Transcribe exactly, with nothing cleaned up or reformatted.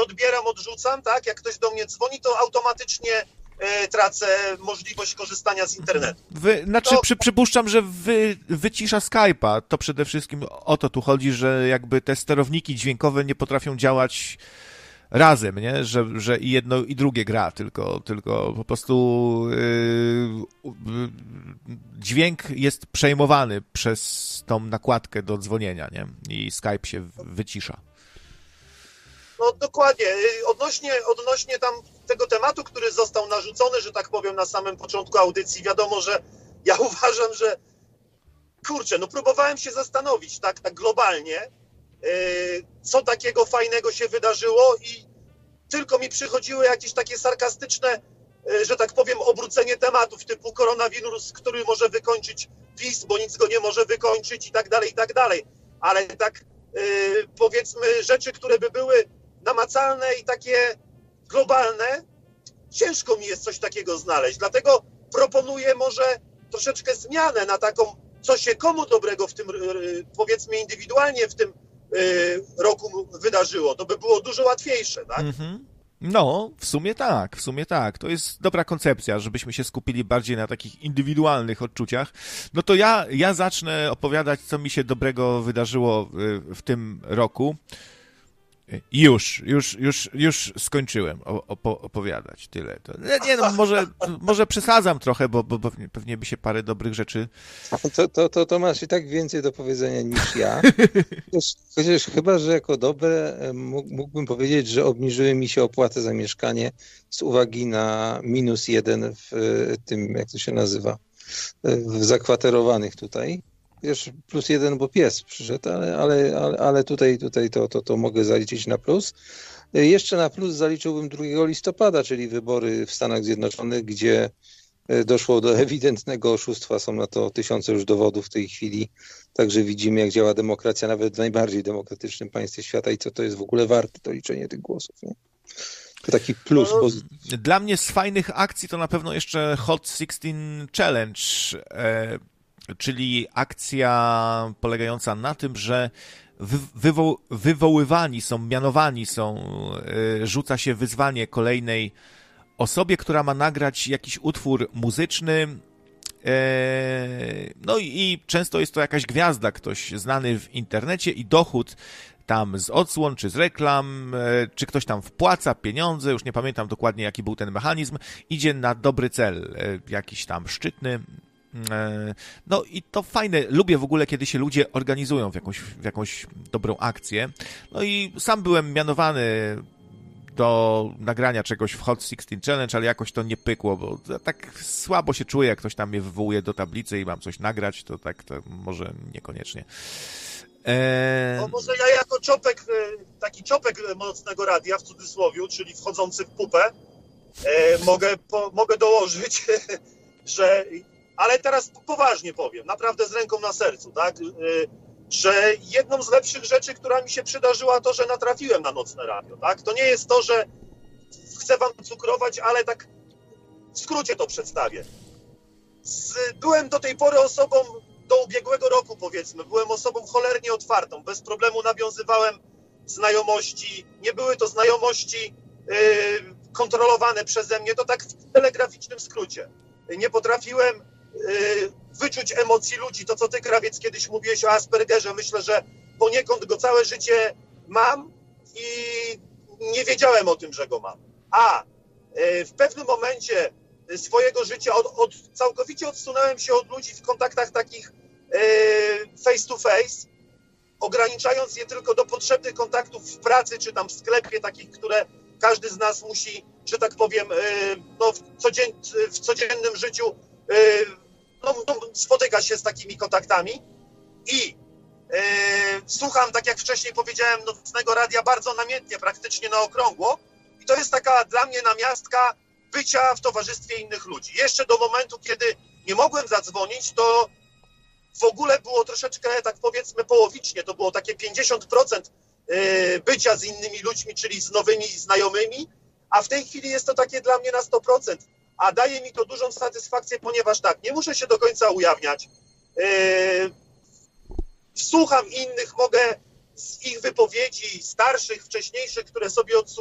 odbieram, odrzucam, tak? Jak ktoś do mnie dzwoni, to automatycznie e, tracę możliwość korzystania z internetu. Wy, znaczy, to... przy, przypuszczam, że wy, wycisza Skype'a. To przede wszystkim o to tu chodzi, że jakby te sterowniki dźwiękowe nie potrafią działać razem, nie? Że, że i jedno, i drugie gra, tylko, tylko po prostu yy, yy, dźwięk jest przejmowany przez tą nakładkę do dzwonienia, nie? I Skype się wycisza. No dokładnie. Odnośnie, odnośnie tam tego tematu, który został narzucony, że tak powiem, na samym początku audycji, wiadomo, że ja uważam, że kurczę, no próbowałem się zastanowić tak, tak globalnie, co takiego fajnego się wydarzyło i tylko mi przychodziły jakieś takie sarkastyczne, że tak powiem, obrócenie tematów typu koronawirus, który może wykończyć PiS, bo nic go nie może wykończyć i tak dalej, i tak dalej. Ale tak powiedzmy rzeczy, które by były namacalne i takie globalne, ciężko mi jest coś takiego znaleźć. Dlatego proponuję może troszeczkę zmianę na taką, co się komu dobrego w tym, powiedzmy indywidualnie w tym roku wydarzyło. To by było dużo łatwiejsze, tak? Mm-hmm. No, w sumie tak, w sumie tak. To jest dobra koncepcja, żebyśmy się skupili bardziej na takich indywidualnych odczuciach. No to ja, ja zacznę opowiadać, co mi się dobrego wydarzyło w tym roku. Już, już, już, już skończyłem opo- opowiadać tyle. To, nie no, może, może przesadzam trochę, bo, bo pewnie by się parę dobrych rzeczy... To, to, to, to masz i tak więcej do powiedzenia niż ja. Chociaż, chociaż chyba, że jako dobre mógłbym powiedzieć, że obniżyły mi się opłaty za mieszkanie z uwagi na minus jeden w tym, jak to się nazywa, w zakwaterowanych tutaj. Wiesz, plus jeden, bo pies przyszedł, ale, ale, ale, ale tutaj, tutaj to, to, to mogę zaliczyć na plus. Jeszcze na plus zaliczyłbym drugiego listopada, czyli wybory w Stanach Zjednoczonych, gdzie doszło do ewidentnego oszustwa. Są na to tysiące już dowodów w tej chwili. Także widzimy, jak działa demokracja nawet w najbardziej demokratycznym państwie świata i co to jest w ogóle warte, to liczenie tych głosów. Nie? To taki plus pozytywny. Dla mnie z fajnych akcji to na pewno jeszcze Hot szesnaście Challenge, e, czyli akcja polegająca na tym, że wy, wywo, wywoływani są, mianowani są, e, rzuca się wyzwanie kolejnej osobie, która ma nagrać jakiś utwór muzyczny. No i często jest to jakaś gwiazda, ktoś znany w internecie i dochód tam z odsłon, czy z reklam, czy ktoś tam wpłaca pieniądze, już nie pamiętam dokładnie jaki był ten mechanizm, idzie na dobry cel, jakiś tam szczytny. No i to fajne, lubię w ogóle, kiedy się ludzie organizują w jakąś, w jakąś dobrą akcję. No i sam byłem mianowany do nagrania czegoś w Hot szesnaście Challenge, ale jakoś to nie pykło, bo tak słabo się czuję, jak ktoś tam mnie wywołuje do tablicy i mam coś nagrać, to tak to może niekoniecznie. Eee... No może ja jako czopek, taki czopek Mocnego Radia w cudzysłowiu, czyli wchodzący w pupę, e, mogę, po, mogę dołożyć, że, ale teraz poważnie powiem, naprawdę z ręką na sercu, tak, e, że jedną z lepszych rzeczy, która mi się przydarzyła, to, że natrafiłem na Nocne Radio, tak? To nie jest to, że chcę wam cukrować, ale tak w skrócie to przedstawię. Z, byłem do tej pory osobą, do ubiegłego roku powiedzmy, byłem osobą cholernie otwartą, bez problemu nawiązywałem znajomości, nie były to znajomości yy, kontrolowane przeze mnie, to tak w telegraficznym skrócie. Nie potrafiłem yy, wyczuć emocji ludzi, to co ty, Krawiec, kiedyś mówiłeś o Aspergerze, myślę, że poniekąd go całe życie mam i nie wiedziałem o tym, że go mam. A w pewnym momencie swojego życia od, od, całkowicie odsunąłem się od ludzi w kontaktach takich face to face, ograniczając je tylko do potrzebnych kontaktów w pracy, czy tam w sklepie, takich, które każdy z nas musi, że tak powiem, no, w, codzien, w codziennym życiu No, no, spotyka się z takimi kontaktami i e, słucham, tak jak wcześniej powiedziałem, Nocnego Radia bardzo namiętnie, praktycznie na okrągło i to jest taka dla mnie namiastka bycia w towarzystwie innych ludzi. Jeszcze do momentu, kiedy nie mogłem zadzwonić, to w ogóle było troszeczkę, tak powiedzmy, połowicznie, to było takie pięćdziesiąt procent bycia z innymi ludźmi, czyli z nowymi znajomymi, a w tej chwili jest to takie dla mnie na sto procent. A daje mi to dużą satysfakcję, ponieważ tak, nie muszę się do końca ujawniać. Yy, słucham innych, mogę z ich wypowiedzi, starszych, wcześniejszych, które sobie odsłuchuję,